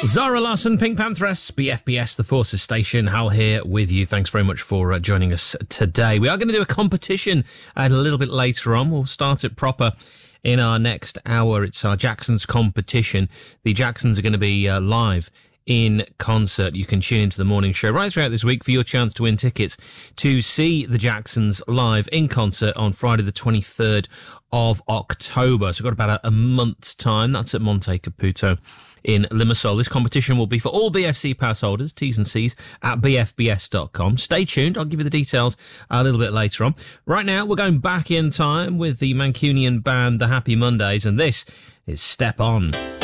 Zara Larsson, Pink Pantheress, BFBS, the Forces Station. Hal here with you. Thanks very much for joining us today. We are going to do a competition a little bit later on. We'll start it proper in our next hour. It's our Jacksons competition. The Jacksons are going to be live in concert. You can tune into the morning show right throughout this week for your chance to win tickets to see the Jacksons live in concert on Friday the 23rd of October. So we've got about a month's time. That's at Monte Caputo in Limassol. This competition will be for all BFC pass holders. T's and C's at bfbs.com. Stay tuned. I'll give you the details a little bit later on. Right now, we're going back in time with the Mancunian band The Happy Mondays, and this is Step On.